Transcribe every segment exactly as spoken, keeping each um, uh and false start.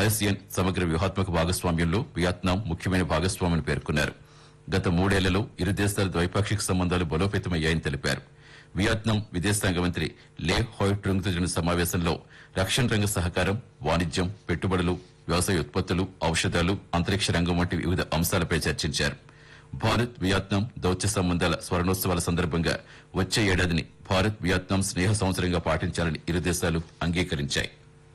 Asian సమగ్ర వ్యూహాత్మక భాగస్వామ్యంలో Vietnam ముఖ్యమైన భాగస్వామిని పేర్కొన్నారు. గత మూడేళ్లలో ఇరు దేశాల ద్వైపాక్షిక సంబంధాలు బలోపేతమయ్యాయని తెలిపారు. వియత్నాం విదేశాంగ మంత్రి లే హాయ్ ట్రుంగ్తో జరిగిన సమావేశంలో రక్షణ రంగ సహకారం, వాణిజ్యం, పెట్టుబడులు, వ్యవసాయ ఉత్పత్తులు, ఔషధాలు, అంతరిక్ష రంగం వంటి వివిధ అంశాలపై చర్చించారు. భారత్ వియత్నాం దౌత్య సంబంధాల స్వర్ణోత్సవాల సందర్భంగా వచ్చే ఏడాదిని భారత్ వియత్నాం స్నేహ సంవత్సరంగా పాటించాలని ఇరు దేశాలు అంగీకరించాయి.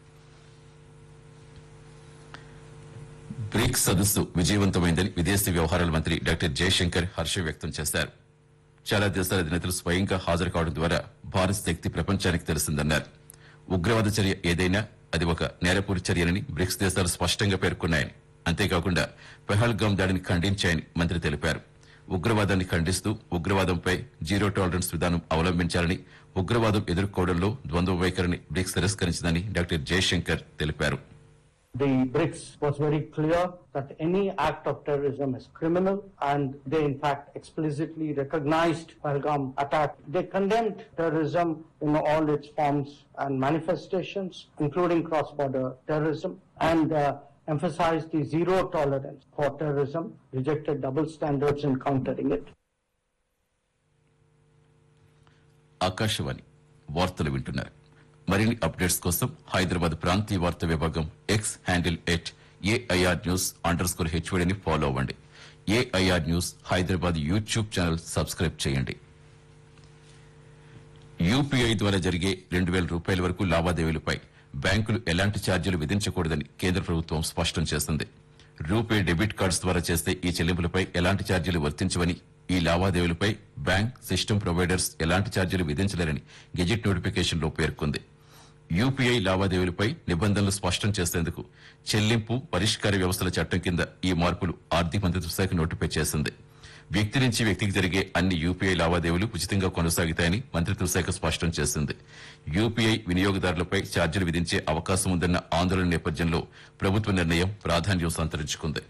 బ్రిక్స్ సదస్సు విజయవంతమైందని విదేశీ వ్యవహారాల మంత్రి డాక్టర్ జయశంకర్ హర్షం వ్యక్తం చేశారు. చాలా దేశాల అధినేతలు స్వయంగా హాజరు కావడం ద్వారా భారత్ శక్తి ప్రపంచానికి తెలిసిందన్నారు. ఉగ్రవాద చర్య ఏదైనా అది ఒక నేరపూరి చర్యనని బ్రిక్స్ దేశాలు స్పష్టంగా పేర్కొన్నాయని, అంతేకాకుండా పెహల్గాం దాడిని ఖండించాయని మంత్రి తెలిపారు. ఉగ్రవాదాన్ని ఖండిస్తూ ఉగ్రవాదంపై జీరో టాలరెన్స్ విధానం అవలంబించాలని, ఉగ్రవాదం ఎదుర్కోవడంలో ద్వంద్వ వైఖరిని బ్రిక్స్ తిరస్కరించిందని డాక్టర్ జయశంకర్ తెలిపారు. The BRICS was very clear that any act of terrorism is criminal, and they in fact explicitly recognized Pahalgam attack. They condemned terrorism in all its forms and manifestations, including cross-border terrorism, and uh, emphasized the zero tolerance for terrorism, rejected double standards in countering it. Akashvani వార్తలు వింటున్నారు. మరిన్ని updates కోసం హైదరాబాద్ ప్రాంతీయ వార్తా విభాగం X handle at AIR news under score హెచ్వీడీని follow అవ్వండి. AIR news Hyderabad YouTube channel subscribe చేయండి. UPI ద్వారా జరిగే రెండు వేల రూపాయల వరకు లావాదేవీలపై బ్యాంకులు ఎలాంటి ఛార్జీలు విధించకూడదని కేంద్ర ప్రభుత్వం స్పష్టం చేసింది. రూపే డెబిట్ కార్డ్స్ ద్వారా చేస్తే ఈ చెల్లింపులపై ఎలాంటి ఛార్జీలు వర్తించవని, ఈ లావాదేవీలపై బ్యాంక్ సిస్టమ్ ప్రొవైడర్స్ ఎలాంటి ఛార్జీలు విధించలేరని గెజిట్ నోటిఫికేషన్లో పేర్కొంది. యూపీఐ లావాదేవీలపై నిబంధనలు స్పష్టం చేసేందుకు చెల్లింపు పరిష్కార వ్యవస్థల చట్టం కింద ఈ మార్పులు ఆర్థిక మంత్రిత్వ శాఖ నోటిఫై చేసింది. వ్యక్తి నుంచి వ్యక్తికి జరిగే అన్ని యూపీఐ లావాదేవీలు ఉచితంగా కొనసాగుతాయని మంత్రిత్వ శాఖ స్పష్టం చేసింది. యూపీఐ వినియోగదారులపై ఛార్జీలు విధించే అవకాశం ఉందన్న ఆందోళన నేపథ్యంలో ప్రభుత్వ నిర్ణయం ప్రాధాన్యం సంతరించుకుంది.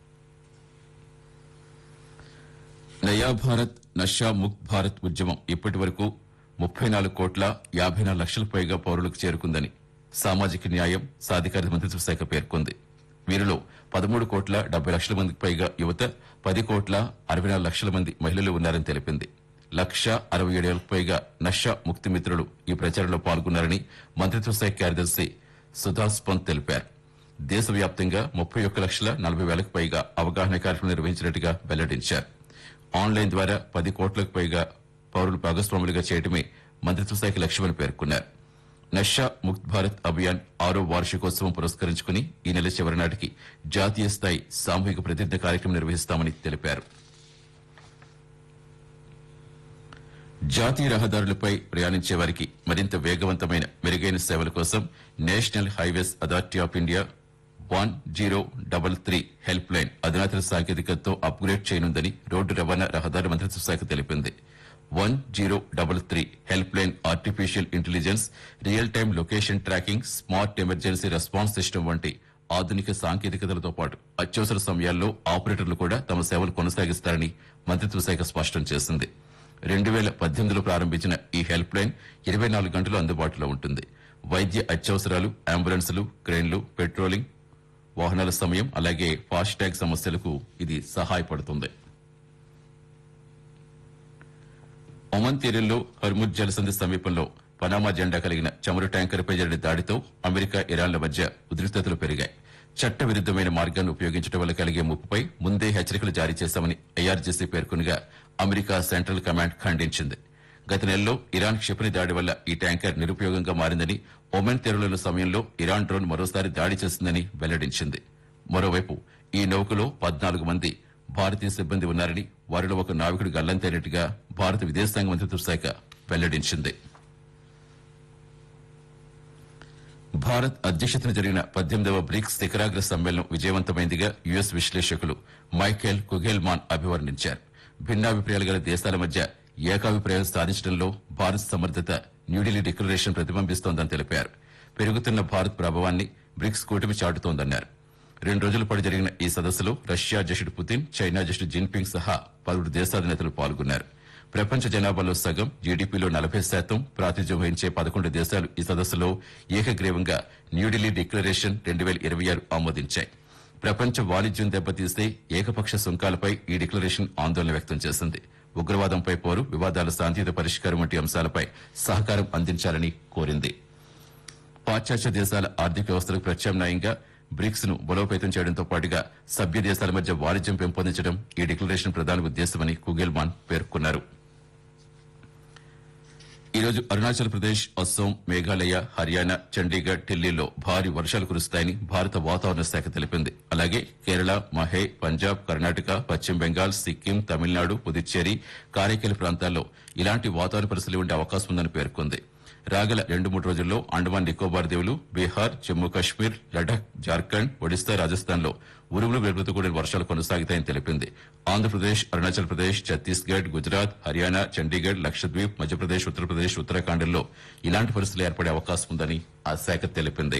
నయా భారత్ నషా ముక్త్ భారత్ ఉద్యమం ఇప్పటి వరకు ముప్పై నాలుగు కోట్ల యాభై నాలుగు లక్షల పైగా పౌరులకు చేరుకుందని సామాజిక న్యాయం సాధికారత మంత్రిత్వ శాఖ పేర్కొంది. వీరిలో పదమూడు కోట్ల డెబ్బై లక్షల మందికి పైగా యువత, పది కోట్ల అరవై నాలుగు లక్షల మంది మహిళలు ఉన్నారని తెలిపింది. లక్ష అరవై ఏడు వేలకు పైగా నషా ముక్తి మిత్రులు ఈ ప్రచారంలో పాల్గొన్నారని మంత్రిత్వ శాఖ కార్యదర్శి సుధాస్ పంత్ తెలిపారు. దేశవ్యాప్తంగా ముప్పై ఒక్క లక్షల నలభై వేలకు పైగా అవగాహన కార్యక్రమం నిర్వహించినట్టుగా వెల్లడించారు. ఆన్లైన్ ద్వారా పది కోట్లకు పైగా పౌరులు భాగస్వాములుగా చేయడమే మంత్రిత్వ శాఖ లక్ష్యమని పేర్కొన్నారు. నషా ముక్త్ భారత్ అభియాన్ ఆరో వార్షికోత్సవం పురస్కరించుకుని ఈ నెల చివరి నాటికి జాతీయ స్థాయి సామూహిక ప్రతిజ్ఞ కార్యక్రమం నిర్వహిస్తామని తెలిపారు. జాతీయ రహదారులపై ప్రయాణించే వారికి మరింత వేగవంతమైన మెరుగైన సేవల కోసం national highways authority of India one zero double three help line అధునాతన సాంకేతికతతో అప్గ్రేడ్ చేయనుందని రోడ్డు రవాణా రహదారి మంత్రిత్వ శాఖ తెలిపింది. One zero double three help line artificial intelligence, real time location tracking, smart emergency response system వంటి ఆధునిక సాంకేతికతలతో పాటు అత్యవసర సమయాల్లో ఆపరేటర్లు కూడా తమ సేవలు కొనసాగిస్తారని మంత్రిత్వ శాఖ స్పష్టం చేసింది. రెండు వేల పద్దెనిమిదిలో ప్రారంభించిన ఈ హెల్ప్ లైన్ ఇరవై నాలుగు గంటలు అందుబాటులో ఉంటుంది. వైద్య అత్యవసరాలు, అంబులెన్సులు, క్రెయిన్లు, పెట్రోలింగ్ వాహనాల సమయం, అలాగే ఫాస్టాగ్ సమస్యలకు ఇది సహాయపడుతుంది. ఒమన్ తీరంలో హర్ముజ్ జలసంధి సమీపంలో పనామా జెండా కలిగిన చమురు ట్యాంకర్పై జరిగిన దాడితో అమెరికా, ఇరాన్ల మధ్య ఉద్రిక్తతలు పెరిగాయి. చట్ట విరుద్దమైన మార్గాన్ని ఉపయోగించడం వల్ల కలిగే ముప్పుపై ముందే హెచ్చరికలు జారీ చేశామని ఐఆర్జీసీ పేర్కొనగా అమెరికా సెంట్రల్ కమాండ్ ఖండించింది. గత నెలలో ఇరాన్ క్షిపణి దాడి వల్ల ఈ ట్యాంకర్ నిరుపయోగంగా మారిందని, ఒమన్ తీరంలో సమయంలో ఇరాన్ డ్రోన్ మరోసారి దాడి చేసిందని వెల్లడించింది. మరోవైపు ఈ నౌకలో పద్నాలుగు మంది భారతీయ సిబ్బంది ఉన్నారని, వారిలో ఒక నావికుడు గల్లంతైనట్టుగా భారత విదేశాంగ మంత్రిత్వ శాఖ వెల్లడించింది. భారత్ అధ్యక్షతన జరిగిన పద్దెనిమిదవ బ్రిక్స్ శిఖరాగ్ర సమ్మేళనం విజయవంతమైందిగా యుఎస్ విశ్లేషకులు మైఖేల్ కుగెల్మాన్ అభివర్ణించారు. భిన్నాభిప్రాయాలు గల దేశాల మధ్య ఏకాభిప్రాయాలు సాధించడంలో భారత్ సమర్థత న్యూఢిల్లీ డిక్లరేషన్ ప్రతిబింబిస్తోందని తెలిపారు. పెరుగుతున్న భారత్ ప్రభావాన్ని బ్రిక్స్ కూటమి చాటుతోందన్నారు. రెండు రోజుల పాటు జరిగిన ఈ సదస్సులో రష్యా అధ్యక్షుడు పుతిన్, చైనా అధ్యక్షుడు జిన్పింగ్ సహా పలువురు దేశాధినేతలు పాల్గొన్నారు. ప్రపంచ జనాభాలో సగం, జీడీపీలో నలభై శాతం ప్రాతినిధ్యం వహించే పదకొండు దేశాలు ఈ సదస్సులో ఏకగ్రీవంగా న్యూఢిల్లీ డిక్లరేషన్ రెండు వేల ఇరవై ఆరు ఆమోదించాయి. ప్రపంచ వాణిజ్యం దెబ్బతీస్తే ఏకపక్ష సుంకాలపై ఈ డిక్లరేషన్ ఆందోళన వ్యక్తం చేసింది. ఉగ్రవాదంపై పోరు, వివాదాల శాంతియుత పరిష్కారం వంటి అంశాలపై సహకారం అందించాలని కోరింది. పాశ్చాత్య దేశాల ఆర్థిక వ్యవస్థలకు ప్రత్యామ్నాయంగా బ్రిక్స్ ను బలోపేతం చేయడంతో పాటుగా సభ్య దేశాల మధ్య వాణిజ్యం పెంపొందించడం ఈ డిక్లరేషన్ ప్రధాన ఉద్దేశమని కుగెల్మాన్ పేర్కొన్నారు. ఈ రోజు అరుణాచల్ ప్రదేశ్, అస్సాం, మేఘాలయ, హర్యానా, చండీగఢ్, ఢిల్లీలో భారీ వర్షాలు కురుస్తాయని భారత వాతావరణ శాఖ తెలిపింది. అలాగే కేరళ, మహే, పంజాబ్, కర్ణాటక, పశ్చిమ బెంగాల్, సిక్కిం, తమిళనాడు, పుదుచ్చేరి, కారైకేల ప్రాంతాల్లో ఇలాంటి వాతావరణ పరిస్థితులు ఉండే అవకాశం ఉందని పేర్కొంది. రాగల రెండు మూడు రోజుల్లో అండమాన్ నికోబార్ దీవులు, బీహార్, జమ్మూ కశ్మీర్, లడాక్, జార్ఖండ్, ఒడిశా, రాజస్థాన్లో ఉరుములు మెరుపులతో కూడిన వర్షాలు కొనసాగుతాయని తెలిపింది. ఆంధ్రప్రదేశ్, అరుణాచల్ ప్రదేశ్, ఛత్తీస్గఢ్, గుజరాత్, హర్యానా, చండీగఢ్, లక్షద్వీప్, మధ్యప్రదేశ్, ఉత్తరప్రదేశ్, ఉత్తరాఖండ్లో ఇలాంటి పరిస్థితులు ఏర్పడే అవకాశం ఉందని ఆ శాఖ తెలిపింది.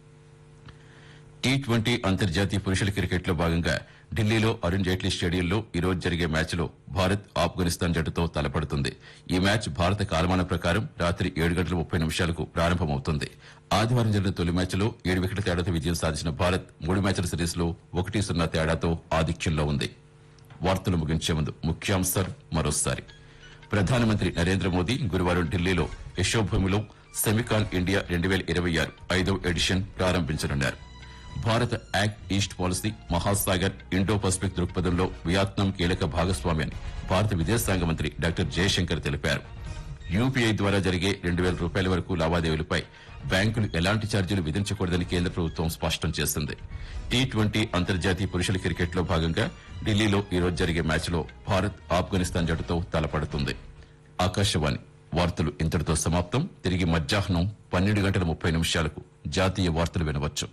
టీ ట్వంటీ అంతర్జాతీయ పురుషుల క్రికెట్లో భాగంగా ఢిల్లీలో అరుణ్ జైట్లీ స్టేడియంలో ఈ రోజు జరిగే మ్యాచ్లో భారత్ ఆఫ్ఘనిస్తాన్ జట్టుతో తలపడుతుంది. ఈ మ్యాచ్ భారత కాలమానం ప్రకారం రాత్రి ఏడు గంటల ముప్పై నిమిషాలకు ప్రారంభమవుతుంది. ఆదివారం జరిగిన తొలి మ్యాచ్లో ఏడు వికెట్ల తేడాతో విజయం సాధించిన భారత్ మూడు మ్యాచ్ల సిరీస్లో ఒకటి సున్నా తేడాతో ఆధిక్యంలో ఉంది. వార్తలు ముగించే ముందు ముఖ్యాంశాలు మరోసారి. ప్రధానమంత్రి నరేంద్ర మోదీ గురువారం ఢిల్లీలో యశోభూమిలో సెమికాన్ ఇండియా రెండు వేల ఇరవై ఆరు ఐదవ ఎడిషన్ ప్రారంభించనున్నారు. భారత act east policy Mahasagar Indo Pacific దృక్పథంలో వియత్నాం కీలక భాగస్వామి అని భారత విదేశాంగ మంత్రి డాక్టర్ జయశంకర్ తెలిపారు. యూపీఐ ద్వారా జరిగే రెండు వేల రూపాయల వరకు లావాదేవీలపై బ్యాంకులు ఎలాంటి ఛార్జీలు విధించకూడదని కేంద్ర ప్రభుత్వం స్పష్టం చేసింది. టీ ట్వంటీ అంతర్జాతీయ పురుషుల క్రికెట్లో భాగంగా ఢిల్లీలో ఈ రోజు జరిగే మ్యాచ్లో భారత్ ఆఫ్ఘనిస్తాన్ జట్టుతో తలపడుతుంది. ఆకాశవాణి వార్తలు ఇంతటితో సమాప్తం. తిరిగి మధ్యాహ్నం పన్నెండు గంటల ముప్పై నిమిషాలకు జాతీయ వార్తలు వినవచ్చు.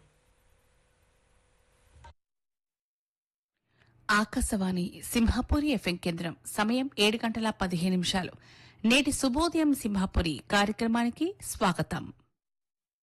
ఆకాశవాణి సింహాపురి ఎఫ్ఎం కేంద్రం. సమయం ఏడు గంటల పదిహేను నిమిషాలు. నేటి శుభోదయం సింహాపురి కార్యక్రమానికి స్వాగతం.